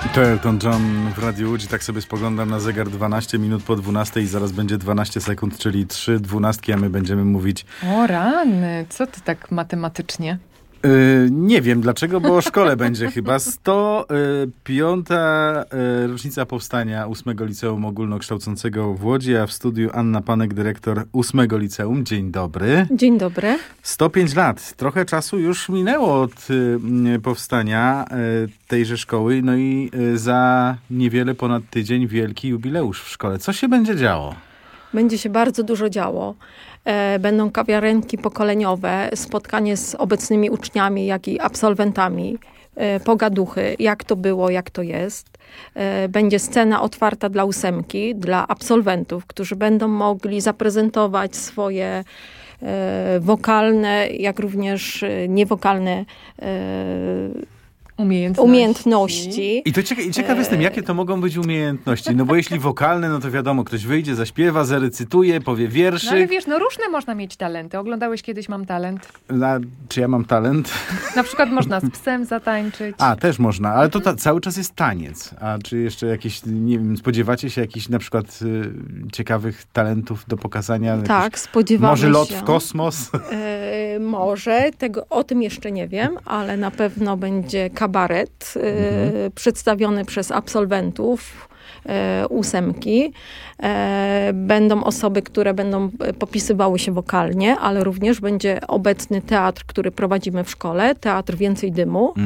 To Elton John w Radiu Łódź. Tak sobie spoglądam na zegar, 12 minut po 12 i zaraz będzie 12 sekund, czyli 3 dwunastki, a my będziemy mówić... O rany, co ty tak matematycznie? Nie wiem dlaczego, bo o szkole będzie chyba. 105. rocznica powstania 8 Liceum Ogólnokształcącego w Łodzi, a w studiu Anna Panek, dyrektor 8 Liceum. Dzień dobry. Dzień dobry. 105 lat. Trochę czasu już minęło od powstania tejże szkoły. No i za niewiele ponad tydzień wielki jubileusz w szkole. Co się będzie działo? Będzie się bardzo dużo działo. Będą kawiarenki pokoleniowe, spotkanie z obecnymi uczniami, jak i absolwentami, pogaduchy, jak to było, jak to jest. Będzie scena otwarta dla 8, dla absolwentów, którzy będą mogli zaprezentować swoje wokalne, jak również niewokalne umiejętności. I to ciekaw jestem, jakie to mogą być umiejętności. No bo jeśli wokalne, no to wiadomo, ktoś wyjdzie, zaśpiewa, zarecytuje, powie wierszyk. No ale wiesz, no różne można mieć talenty. Oglądałeś kiedyś Mam Talent? Czy ja mam talent? Na przykład można z psem zatańczyć. A, też można, ale to cały czas jest taniec. A czy jeszcze jakieś, nie wiem, spodziewacie się jakichś na przykład ciekawych talentów do pokazania? Tak, spodziewamy może się. lot w kosmos? Może, o tym jeszcze nie wiem, ale na pewno będzie kabaret przedstawiony przez absolwentów 8. Będą osoby, które będą popisywały się wokalnie, ale również będzie obecny teatr, który prowadzimy w szkole, teatr Więcej Dymu.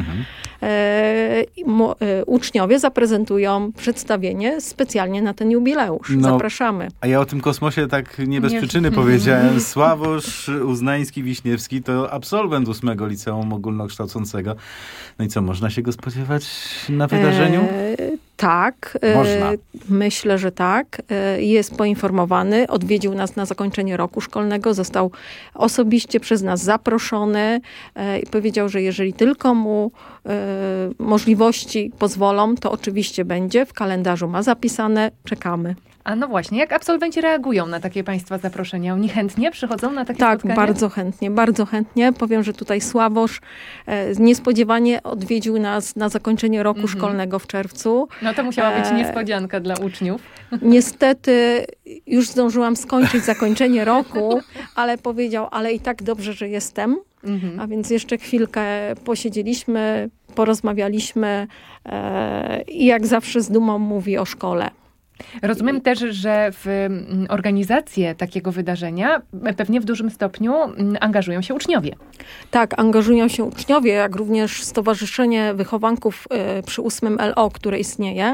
Uczniowie zaprezentują przedstawienie specjalnie na ten jubileusz. Zapraszamy. A ja o tym kosmosie tak nie bez przyczyny powiedziałem. Sławosz Uznański-Wiśniewski to absolwent 8 Liceum Ogólnokształcącego. No i co, można się go spodziewać na wydarzeniu? Tak, można. Myślę, że tak. Jest poinformowany, odwiedził nas na zakończenie roku szkolnego, został osobiście przez nas zaproszony i powiedział, że jeżeli tylko mu możliwości pozwolą, to oczywiście będzie. W kalendarzu ma zapisane, czekamy. A no właśnie, jak absolwenci reagują na takie państwa zaproszenia? Oni chętnie przychodzą na takie spotkanie? Tak, bardzo chętnie. Powiem, że tutaj Sławosz niespodziewanie odwiedził nas na zakończenie roku szkolnego w czerwcu. No to musiała być niespodzianka dla uczniów. Niestety już zdążyłam skończyć zakończenie roku, ale powiedział, ale i tak dobrze, że jestem. A więc jeszcze chwilkę posiedzieliśmy, porozmawialiśmy i jak zawsze z dumą mówi o szkole. Rozumiem też, że w organizację takiego wydarzenia pewnie w dużym stopniu angażują się uczniowie. Tak, angażują się uczniowie, jak również Stowarzyszenie Wychowanków przy 8 LO, które istnieje.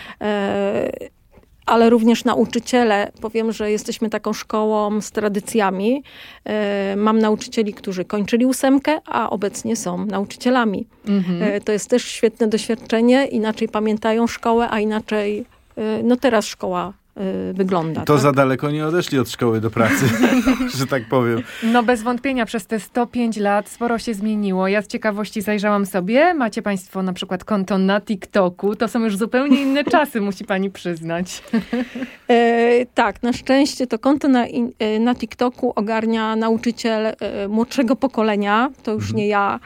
Ale również nauczyciele. Powiem, że jesteśmy taką szkołą z tradycjami. Mam nauczycieli, którzy kończyli 8, a obecnie są nauczycielami. To jest też świetne doświadczenie. Inaczej pamiętają szkołę, a inaczej teraz szkoła wygląda. To tak? Za daleko nie odeszli od szkoły do pracy, że tak powiem. No bez wątpienia przez te 105 lat sporo się zmieniło. Ja z ciekawości zajrzałam sobie. Macie państwo na przykład konto na TikToku. To są już zupełnie inne czasy, musi pani przyznać. Tak, na szczęście to konto na TikToku ogarnia nauczyciel młodszego pokolenia. To już nie ja.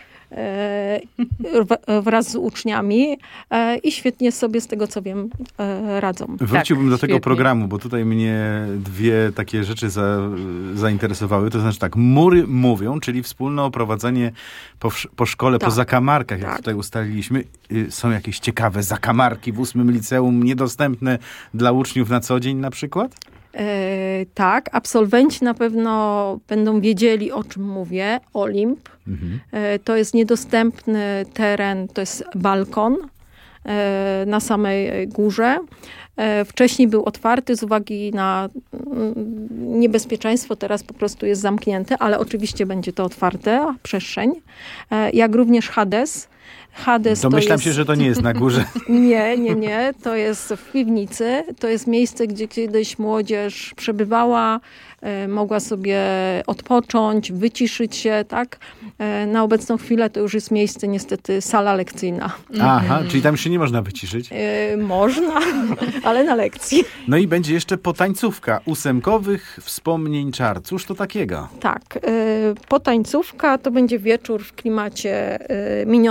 Wraz z uczniami i świetnie sobie z tego, co wiem, radzą. Wróciłbym do tego programu, bo tutaj mnie dwie takie rzeczy zainteresowały. To znaczy tak, mury mówią, czyli wspólne oprowadzenie po szkole, po zakamarkach, jak tutaj ustaliliśmy. Są jakieś ciekawe zakamarki w 8 liceum, niedostępne dla uczniów na co dzień na przykład? Tak, absolwenci na pewno będą wiedzieli, o czym mówię. Olimp. To jest niedostępny teren, to jest balkon na samej górze. Wcześniej był otwarty z uwagi na niebezpieczeństwo, teraz po prostu jest zamknięty, ale oczywiście będzie to otwarte, przestrzeń. Jak również Hades. Domyślam się, że to nie jest na górze. Nie. To jest w piwnicy. To jest miejsce, gdzie kiedyś młodzież przebywała, mogła sobie odpocząć, wyciszyć się, tak? Na obecną chwilę to już jest miejsce, niestety, sala lekcyjna. Aha, czyli tam się nie można wyciszyć? Można, ale na lekcji. No i będzie jeszcze potańcówka 8-kowych wspomnień czar. Cóż to takiego? Tak, potańcówka to będzie wieczór w klimacie minionych dekad.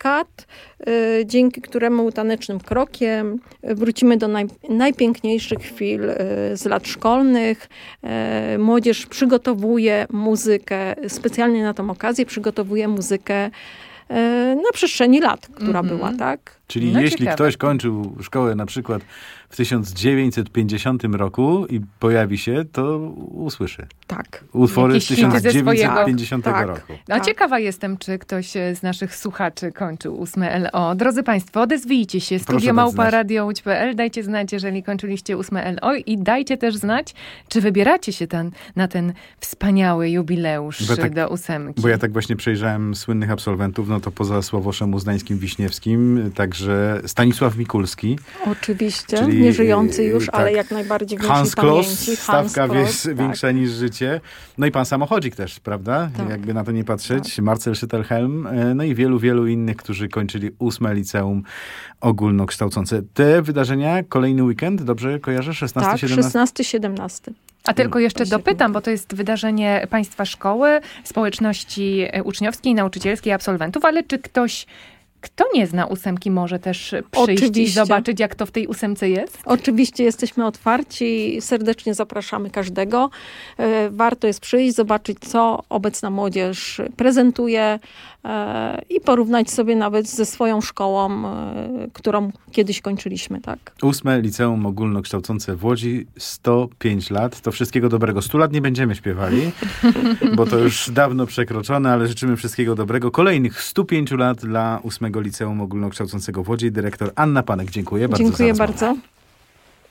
certyfikat, dzięki któremu tanecznym krokiem wrócimy do najpiękniejszych chwil z lat szkolnych. Młodzież przygotowuje muzykę, specjalnie na tą okazję przygotowuje muzykę na przestrzeni lat, która była, tak? Czyli jeśli ktoś kończył szkołę na przykład w 1950 roku i pojawi się, to usłyszy. Tak. Utwory z 1950 roku. No ciekawa jestem, czy ktoś z naszych słuchaczy kończył 8 LO. Drodzy Państwo, odezwijcie się. studio@radio.pl. Dajcie znać, jeżeli kończyliście 8 LO i dajcie też znać, czy wybieracie się na ten wspaniały jubileusz do 8. Bo ja tak właśnie przejrzałem słynnych absolwentów, no to poza Sławoszem Uznańskim, Wiśniewskim, także Stanisław Mikulski. Oczywiście, czyli, nieżyjący już, tak, ale jak najbardziej w Hans Kloss, stawka większa niż życie. No i pan Samochodzik też, prawda? Tak. Jakby na to nie patrzeć. Tak. Marcel Szytelhelm, no i wielu innych, którzy kończyli 8 liceum ogólnokształcące. Te wydarzenia, kolejny weekend, dobrze kojarzę? 16-17? Tak, 16-17. A tylko jeszcze dopytam, bo to jest wydarzenie państwa szkoły, społeczności uczniowskiej, nauczycielskiej, absolwentów, ale czy ktoś, kto nie zna 8, może też przyjść i zobaczyć, jak to w tej 8 jest? Oczywiście jesteśmy otwarci, serdecznie zapraszamy każdego. Warto jest przyjść, zobaczyć, co obecna młodzież prezentuje i porównać sobie nawet ze swoją szkołą, którą kiedyś kończyliśmy, tak? 8 Liceum Ogólnokształcące w Łodzi, 105 lat. To wszystkiego dobrego. 100 lat nie będziemy śpiewali, bo to już dawno przekroczone, ale życzymy wszystkiego dobrego. Kolejnych 105 lat dla 8 Liceum Ogólnokształcącego w Łodzi. Dyrektor Anna Panek, dziękuję bardzo. Dziękuję bardzo.